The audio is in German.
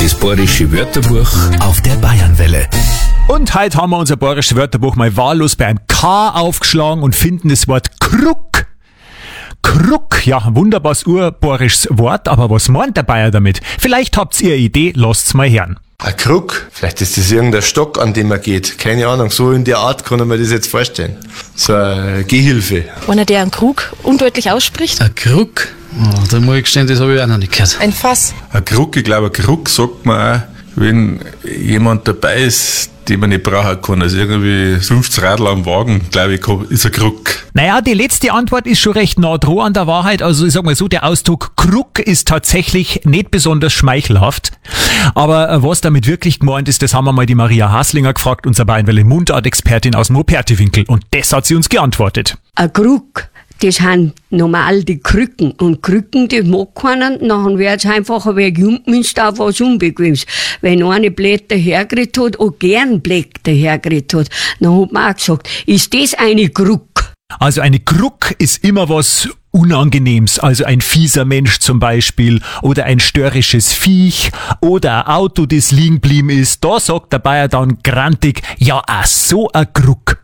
Das bayerische Wörterbuch auf der Bayernwelle. Und heute haben wir unser bayerisches Wörterbuch mal wahllos bei einem K aufgeschlagen und finden das Wort Krug. Krug, ja, ein wunderbares urbayerisches Wort, aber was meint der Bayer damit? Vielleicht habt ihr eine Idee, lasst's mal hören. Ein Krug? Vielleicht ist das irgendein Stock, an dem man geht. Keine Ahnung, so in der Art kann ich mir das jetzt vorstellen. So eine Gehhilfe. Einer, der einen Krug undeutlich ausspricht. Ein Krug? Oh, da muss ich gestehen, das habe ich auch noch nicht gehört. Ein Fass. Ein Krug, ich glaube, ein Krug sagt man auch, wenn jemand dabei ist, den man nicht brauchen kann. Also irgendwie 50 Radl am Wagen, glaube ich, ist ein Krug. Naja, die letzte Antwort ist schon recht nah dran an der Wahrheit. Also ich sag mal so, der Ausdruck Krug ist tatsächlich nicht besonders schmeichelhaft. Aber was damit wirklich gemeint ist, das haben wir mal die Maria Haslinger gefragt, unsere Bayernwelle Mundartexpertin aus dem Operti-Winkel. Und das hat sie uns geantwortet. Ein Krug, das sind normal die Krücken. Und Krücken, das mag keiner. Dann wird es einfach ein wenig umgemünzt auf was Unbequemes. Wenn eine Blätter hergeriet hat, auch gern Blätter hergeriet hat, dann hat man auch gesagt, ist das eine Krug? Also eine Krug ist immer was Unangenehmes, also ein fieser Mensch zum Beispiel oder ein störrisches Viech oder ein Auto, das liegen geblieben ist. Da sagt der Bayer dann grantig, ja, so ein Krug.